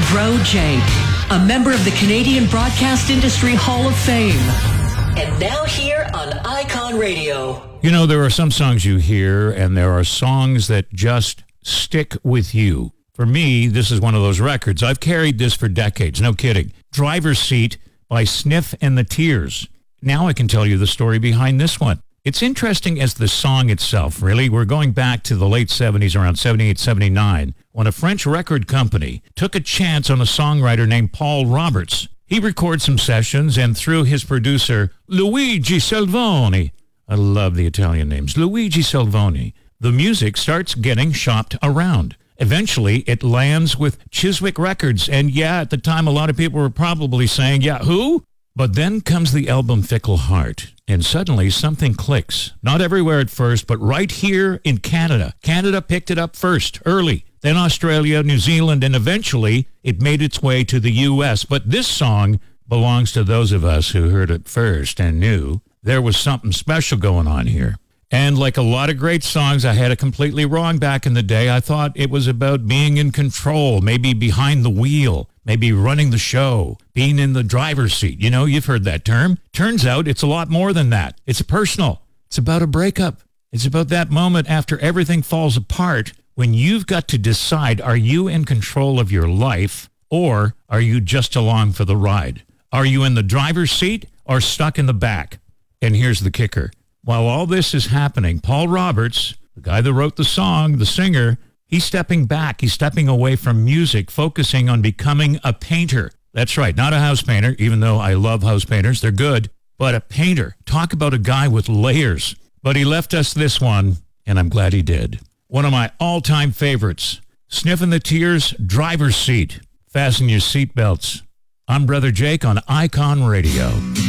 Bro Jake, a member of the Canadian Broadcast Industry Hall of Fame. And now here on Icon Radio. You know, there are some songs you hear, and there are songs that just stick with you. For me, this is one of those records. I've carried this for decades, no kidding. Driver's Seat by Sniff and the Tears. Now I can tell you the story behind this one. It's interesting as the song itself, really. We're going back to the late 70s, around 78, 79, when a French record company took a chance on a songwriter named Paul Roberts. He recorded some sessions, and through his producer, Luigi Salvoni, I love the Italian names, Luigi Salvoni, the music starts getting shopped around. Eventually, it lands with Chiswick Records, and yeah, at the time, a lot of people were probably saying, yeah, who? But then comes the album Fickle Heart, and suddenly something clicks. Not everywhere at first, but right here in Canada. Canada picked it up first, early. Then Australia, New Zealand, and eventually it made its way to the U.S. But this song belongs to those of us who heard it first and knew there was something special going on here. And like a lot of great songs, I had it completely wrong back in the day. I thought it was about being in control, maybe behind the wheel, maybe running the show, being in the driver's seat. You know, you've heard that term. Turns out it's a lot more than that. It's personal. It's about a breakup. It's about that moment after everything falls apart when you've got to decide, are you in control of your life or are you just along for the ride? Are you in the driver's seat or stuck in the back? And here's the kicker. While all this is happening, Paul Roberts, the guy that wrote the song, the singer, he's stepping back. He's stepping away from music, focusing on becoming a painter. That's right, not a house painter, even though I love house painters. They're good. But a painter. Talk about a guy with layers. But he left us this one, and I'm glad he did. One of my all-time favorites, Sniff and the Tears, Driver's Seat. Fasten your seatbelts. I'm Brother Jake on Icon Radio.